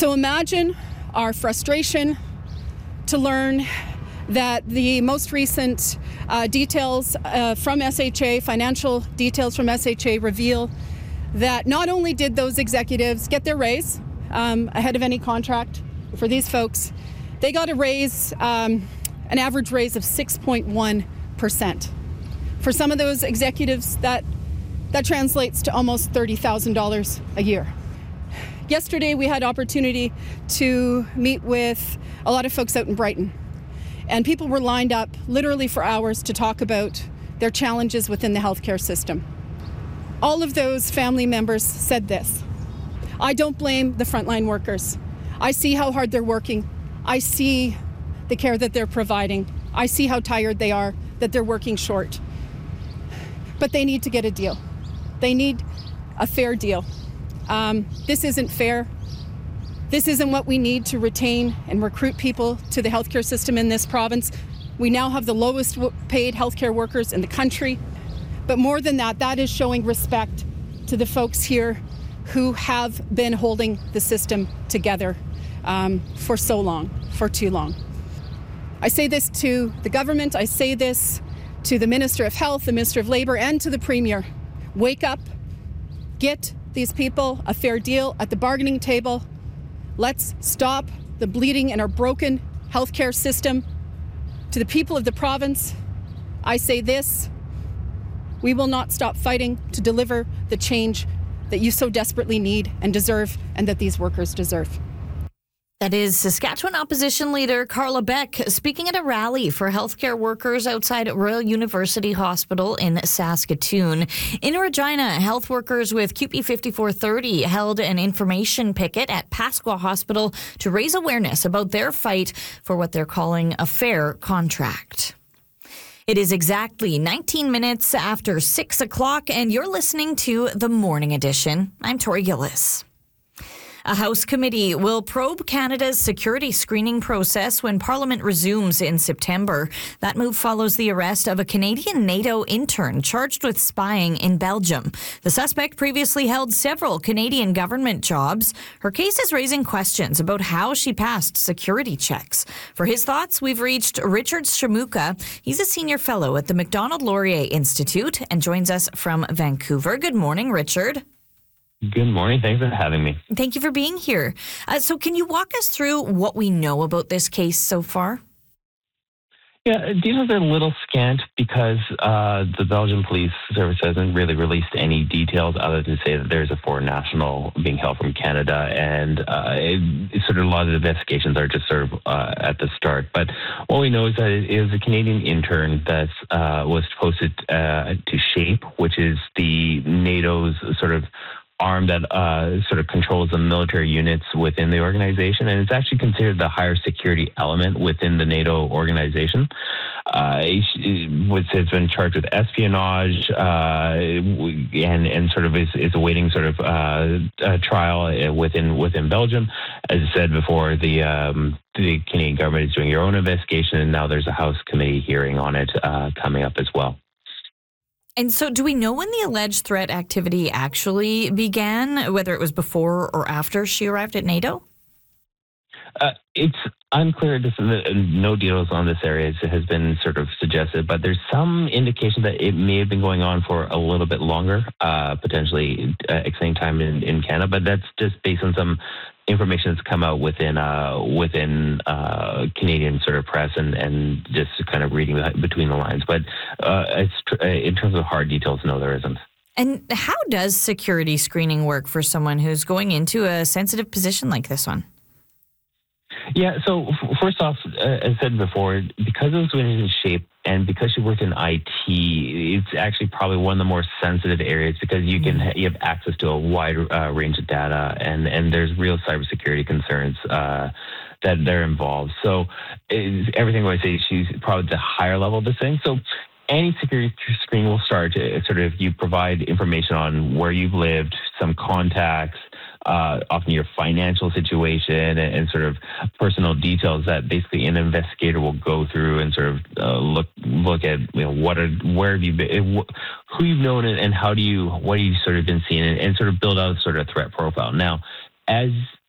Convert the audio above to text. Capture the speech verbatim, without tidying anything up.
So imagine our frustration to learn that the most recent uh, details uh, from S H A, financial details from S H A, reveal that not only did those executives get their raise um, ahead of any contract for these folks, they got a raise, um, an average raise of six point one percent. For some of those executives, that that translates to almost thirty thousand dollars a year. Yesterday, we had opportunity to meet with a lot of folks out in Brighton, and people were lined up literally for hours to talk about their challenges within the healthcare system. All of those family members said this: I don't blame the frontline workers. I see how hard they're working. I see the care that they're providing. I see how tired they are, that they're working short. But they need to get a deal. They need a fair deal. Um, this isn't fair. This isn't what we need to retain and recruit people to the healthcare system in this province. We now have the lowest paid healthcare workers in the country. But more than that, that is showing respect to the folks here who have been holding the system together um, for so long, for too long. I say this to the government, I say this to the Minister of Health, the Minister of Labour, and to the Premier. Wake up, get these people a fair deal at the bargaining table. Let's stop the bleeding in our broken healthcare system. To the people of the province, I say this: we will not stop fighting to deliver the change that you so desperately need and deserve, and that these workers deserve. That is Saskatchewan Opposition Leader Carla Beck speaking at a rally for healthcare workers outside Royal University Hospital in Saskatoon. In Regina, health workers with Q P fifty-four thirty held an information picket at Pasqua Hospital to raise awareness about their fight for what they're calling a fair contract. It is exactly nineteen minutes after six o'clock, and you're listening to The Morning Edition. I'm Tori Gillis. A House committee will probe Canada's security screening process when Parliament resumes in September. That move follows the arrest of a Canadian NATO intern charged with spying in Belgium. The suspect previously held several Canadian government jobs. Her case is raising questions about how she passed security checks. For his thoughts, we've reached Richard Shamuka. He's a senior fellow at the Macdonald-Laurier Institute and joins us from Vancouver. Good morning, Richard. Good morning. Thanks for having me. Thank you for being here. Uh, so can you walk us through what we know about this case so far? Yeah, details are a little scant because uh, the Belgian police service hasn't really released any details other than say that there's a foreign national being held from Canada, and uh, it, it sort of a lot of the investigations are just sort of uh, at the start. But what we know is that it is a Canadian intern that uh, was posted uh, to SHAPE, which is the NATO's sort of arm that uh, sort of controls the military units within the organization, and it's actually considered the higher security element within the NATO organization. Uh, it has been charged with espionage uh, and and sort of is, is awaiting sort of uh, a trial within within Belgium. As I said before, the um, the Canadian government is doing their own investigation, and now there's a House committee hearing on it uh, coming up as well. And so do we know when the alleged threat activity actually began, whether it was before or after she arrived at NATO? Uh, it's unclear. This, no details on this area has been sort of suggested, but there's some indication that it may have been going on for a little bit longer, uh, potentially uh, extending time in, in Canada, but that's just based on some information that's come out within uh, within uh, Canadian sort of press and, and just kind of reading between the lines. But uh, it's tr- in terms of hard details, no, there isn't. And how does security screening work for someone who's going into a sensitive position like this one? Yeah, so f- first off, uh, as I said before, because it was in SHAPE and because she worked in I T, it's actually probably one of the more sensitive areas because you can ha- you have access to a wide uh, range of data, and, and there's real cybersecurity concerns uh, that they're involved. So is everything I say, she's probably the higher level of this thing. So any security screen will start uh, sort of you provide information on where you've lived, some contacts, Uh, often your financial situation and, and sort of personal details that basically an investigator will go through and sort of uh, look look at, you know, what are where have you been, who you've known, and, and how do you what have you sort of been seeing, and, and sort of build out sort of threat profile. Now, as